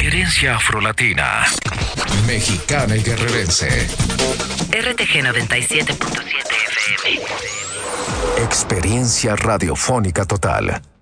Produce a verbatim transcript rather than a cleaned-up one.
Herencia afrolatina, mexicana y guerrerense. R T G noventa y siete punto siete F M. Experiencia radiofónica total.